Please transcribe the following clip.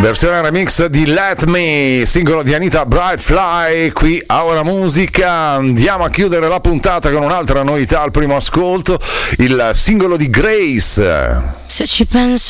Versione remix di Let Me, singolo di Anita Bright Fly, qui a Ora Musica. Andiamo a chiudere la puntata con un'altra novità al primo ascolto, il singolo di Grace. Se ci penso